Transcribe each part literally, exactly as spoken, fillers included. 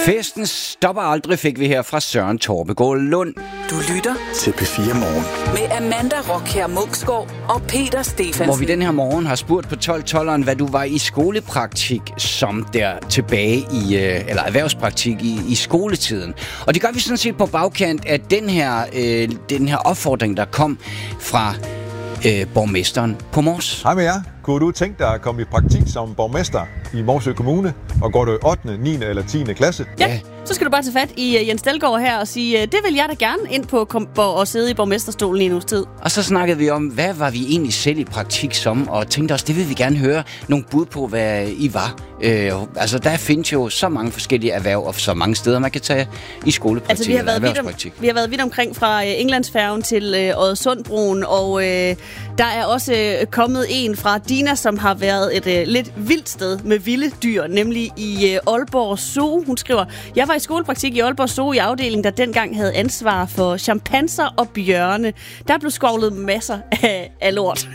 Festen stopper aldrig, fik vi her fra Søren Torpegaard Lund. Du lytter til P fire Morgen med Amanda Rockher Munksgaard og Peter Stephensen. Hvor vi den her morgen har spurgt på tolv tolveren, hvad du var i skolepraktik som der tilbage i, eller erhvervspraktik i, i skoletiden. Og det gør vi sådan set på bagkant af den her, øh, den her opfordring, der kom fra øh, borgmesteren på Mors. Hej med jer. Kunne du tænke dig at komme i praktik som borgmester i Morsø Kommune, og går du ottende, niende eller tiende klasse? Ja, ja, så skal du bare tage fat i uh, Jens Delgaard her og sige, uh, det vil jeg da gerne ind på kom- og sidde i borgmesterstolen i en uges tid. Og så snakkede vi om, hvad var vi egentlig selv i praktik som, og tænkte os, det vil vi gerne høre nogle bud på, hvad I var. Øh, altså, der findes jo så mange forskellige erhverv, og så mange steder, man kan tage i skolepraktik altså, vi har eller været erhvervspraktik. Vidt om, vi har været vidt omkring fra uh, Englandsfærgen til uh, Oddesundbroen, og uh, der er også uh, kommet en fra Dina, som har været et uh, lidt vildt sted med vilde dyr, nemlig i uh, Aalborg Zoo. Hun skriver, jeg var i skolepraktik i Aalborg Zoo i afdelingen, der dengang havde ansvar for chimpanser og bjørne. Der blev skovlet masser af, af lort.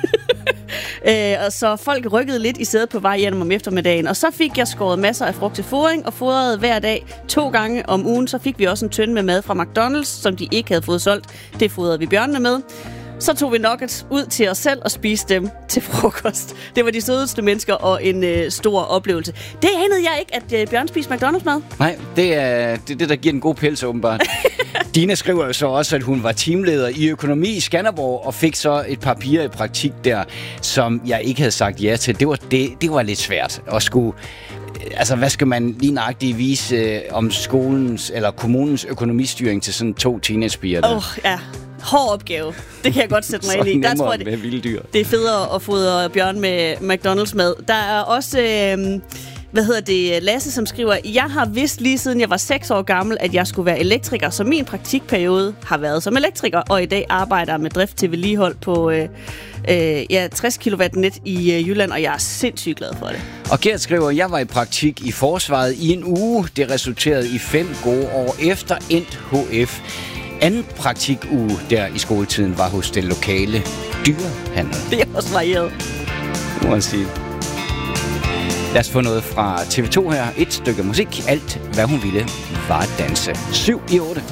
øh, og så folk rykkede lidt i sædet på vej hjem om eftermiddagen. Og så fik jeg skåret masser af frugt til fodring og fodrede hver dag to gange om ugen. Så fik vi også en tønde med mad fra McDonald's, som de ikke havde fået solgt. Det fodrede vi bjørnene med. Så tog vi nuggets ud til os selv og spiste dem til frokost. Det var de sødeste mennesker og en øh, stor oplevelse. Det anede jeg ikke, at øh, Bjørn spiste McDonald's-mad. Nej, det er det, det, der giver en god pels, åbenbart. Dina skriver jo så også, at hun var teamleder i økonomi i Skanderborg og fik så et par piger i praktik der, som jeg ikke havde sagt ja til. Det var, det, det var lidt svært at skulle... Altså, hvad skal man lige nøjagtigt vise øh, om skolens eller kommunens økonomistyring til sådan to teenagepiger der? Åh, oh, ja. Hård opgave. Det kan jeg godt sætte mig ind i. Der tror jeg, det, med vilde dyr. Det er federe at fodre bjørn med McDonald's mad. Der er også, øh, hvad hedder det, Lasse, som skriver, jeg har vidst lige siden jeg var seks år gammel, at jeg skulle være elektriker, så min praktikperiode har været som elektriker, og i dag arbejder jeg med drift til vedligehold på øh, øh, ja, tres kilowatt net i øh, Jylland, og jeg er sindssygt glad for det. Og Gert skriver, jeg var i praktik i forsvaret i en uge. Det resulterede i fem gode år efter endt H F. Anden praktikuge der i skoletiden var hos den lokale dyrehandel. Det er også varieret. Må man sige. Lad os få noget fra T V to her. Et stykke musik. Alt, hvad hun ville, var at danse. syv i otte.